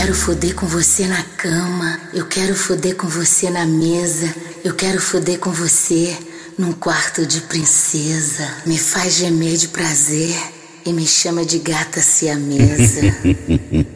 quero foder com você na cama, eu quero foder com você na mesa, eu quero foder com você num quarto de princesa. Me faz gemer de prazer e me chama de gata siamesa.